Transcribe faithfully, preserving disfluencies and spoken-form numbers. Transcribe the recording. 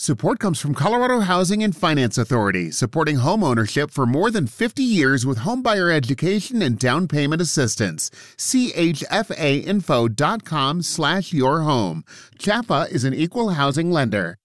Support comes from Colorado Housing and Finance Authority, supporting home ownership for more than fifty years with homebuyer education and down payment assistance. C H F A info dot com slash your home. Chapa is an equal housing lender.